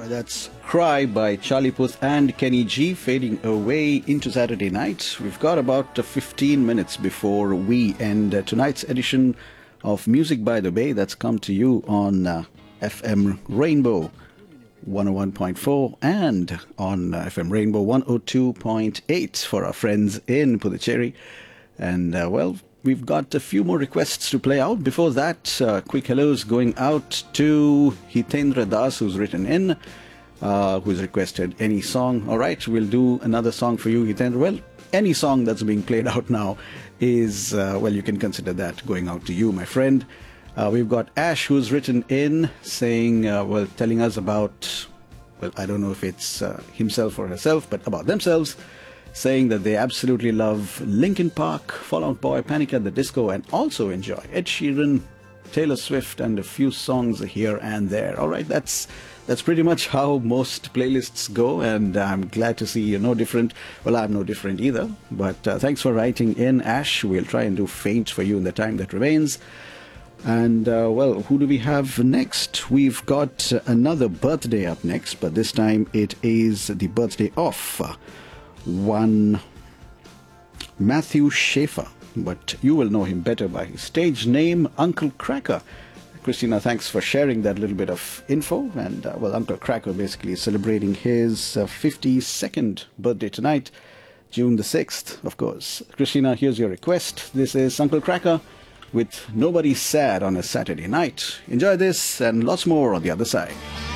That's Cry by Charlie Puth and Kenny G, fading away into Saturday night. We've got about 15 minutes before we end tonight's edition of Music by the Bay. That's come to you on FM Rainbow 101.4 and on FM Rainbow 102.8 for our friends in Puducherry. And, we've got a few more requests to play out. Before that, quick hellos going out to Hitendra Das, who's written in, who's requested any song. All right, we'll do another song for you, Hitendra. Well, any song that's being played out now is, you can consider that going out to you, my friend. We've got Ash, who's written in, saying, telling us about, I don't know if it's himself or herself, but about themselves, saying that they absolutely love Linkin Park, Fall Out Boy, Panic at the Disco, and also enjoy Ed Sheeran, Taylor Swift, and a few songs here and there. All right, that's pretty much how most playlists go, and I'm glad to see you're no different. Well, I'm no different either, but thanks for writing in, Ash. We'll try and do Faint for you in the time that remains. And, who do we have next? We've got another birthday up next, but this time it is the birthday of one Matthew Schaefer, but you will know him better by his stage name, Uncle Cracker. Christina, thanks for sharing that little bit of info. And, Uncle Cracker basically is celebrating his 52nd birthday tonight, June the 6th, of course. Christina, here's your request. This is Uncle Cracker with Nobody Sad on a Saturday Night. Enjoy this and lots more on the other side.